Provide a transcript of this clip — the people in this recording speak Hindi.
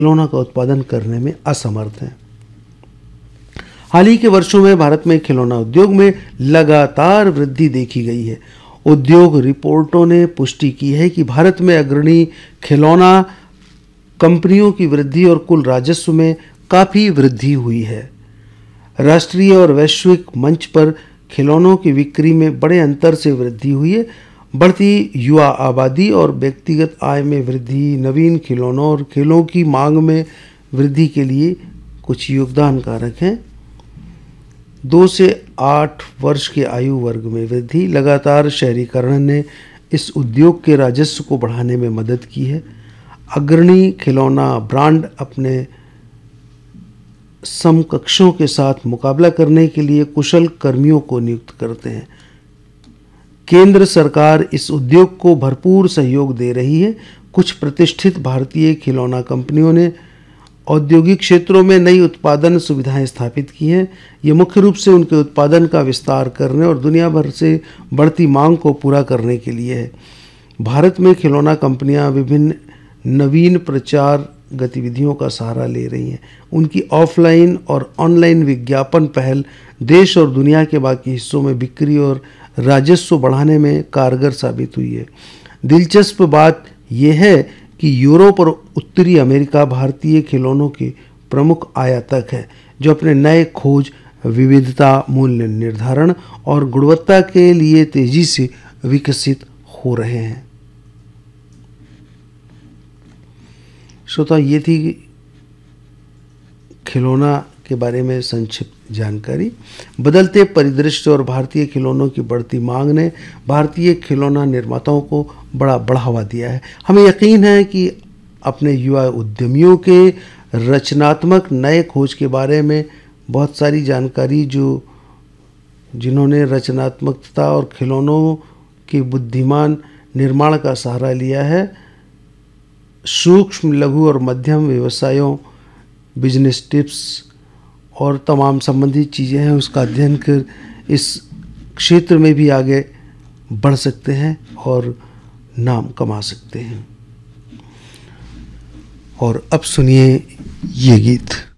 खिलौना का उत्पादन करने में असमर्थ हैं। हाल ही के वर्षों में भारत में खिलौना उद्योग में लगातार वृद्धि देखी गई है। उद्योग रिपोर्टों ने पुष्टि की है कि भारत में अग्रणी खिलौना कंपनियों की वृद्धि और कुल राजस्व में काफ़ी वृद्धि हुई है। राष्ट्रीय और वैश्विक मंच पर खिलौनों की बिक्री में बड़े अंतर से वृद्धि हुई है। बढ़ती युवा आबादी और व्यक्तिगत आय में वृद्धि, नवीन खिलौनों और खेलों की मांग में वृद्धि के लिए कुछ योगदान कारक हैं। 2 से 8 वर्ष के आयु वर्ग में वृद्धि, लगातार शहरीकरण ने इस उद्योग के राजस्व को बढ़ाने में मदद की है। अग्रणी खिलौना ब्रांड अपने समकक्षों के साथ मुकाबला करने के लिए कुशल कर्मियों को नियुक्त करते हैं। केंद्र सरकार इस उद्योग को भरपूर सहयोग दे रही है। कुछ प्रतिष्ठित भारतीय खिलौना कंपनियों ने औद्योगिक क्षेत्रों में नई उत्पादन सुविधाएं स्थापित की हैं। ये मुख्य रूप से उनके उत्पादन का विस्तार करने और दुनिया भर से बढ़ती मांग को पूरा करने के लिए है। भारत में खिलौना कंपनियां विभिन्न नवीन प्रचार गतिविधियों का सहारा ले रही हैं। उनकी ऑफलाइन और ऑनलाइन विज्ञापन पहल देश और दुनिया के बाकी हिस्सों में बिक्री और राजस्व बढ़ाने में कारगर साबित हुई है। दिलचस्प बात यह है कि यूरोप और उत्तरी अमेरिका भारतीय खिलौनों के प्रमुख आयातक है, जो अपने नए खोज, विविधता, मूल्य निर्धारण और गुणवत्ता के लिए तेजी से विकसित हो रहे हैं। श्रोता, ये थी खिलौना के बारे में संक्षिप्त जानकारी। बदलते परिदृश्य और भारतीय खिलौनों की बढ़ती मांग ने भारतीय खिलौना निर्माताओं को बड़ा बढ़ावा दिया है। हमें यकीन है कि अपने युवा उद्यमियों के रचनात्मक नए खोज के बारे में बहुत सारी जानकारी जिन्होंने रचनात्मकता और खिलौनों के बुद्धिमान निर्माण का सहारा लिया है, सूक्ष्म, लघु और मध्यम व्यवसायों, बिजनेस टिप्स और तमाम संबंधित चीज़ें हैं, उसका अध्ययन कर इस क्षेत्र में भी आगे बढ़ सकते हैं और नाम कमा सकते हैं। और अब सुनिए ये गीत।